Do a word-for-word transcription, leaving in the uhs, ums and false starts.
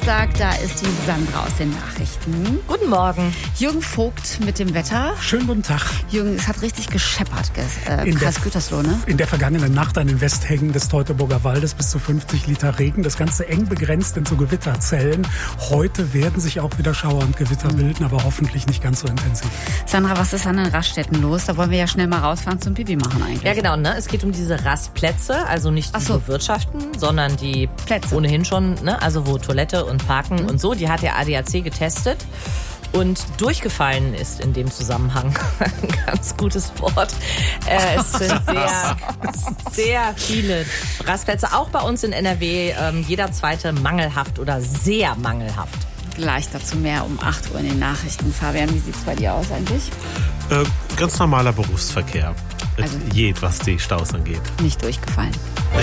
Donnerstag, da ist die Sandra aus den Nachrichten. Guten Morgen. Jürgen Vogt mit dem Wetter. Schönen guten Tag. Jürgen, es hat richtig gescheppert, äh, Kreis Gütersloh, ne? In der vergangenen Nacht an den Westhängen des Teutoburger Waldes bis zu fünfzig Liter Regen. Das Ganze eng begrenzt in so Gewitterzellen. Heute werden sich auch wieder Schauer und Gewitter bilden, aber hoffentlich nicht ganz so intensiv. Sandra, was ist an den Raststätten los? Da wollen wir ja schnell mal rausfahren zum Pipi machen eigentlich. Ja genau, ne? Es geht um diese Rastplätze, also nicht die so. Bewirtschaften, sondern die Plätze. ohnehin schon, ne? Also wo Toilette und Parken mhm. und so, die hat der A D A C getestet. Und durchgefallen ist in dem Zusammenhang ein ganz gutes Wort. Äh, es sind sehr, sehr viele Rastplätze, auch bei uns in N R W, ähm, jeder zweite mangelhaft oder sehr mangelhaft. Gleich dazu mehr um acht Uhr in den Nachrichten. Fabian, wie sieht's bei dir aus eigentlich? Äh, ganz normaler Berufsverkehr. Also Jed, was die Staus angeht. nicht durchgefallen.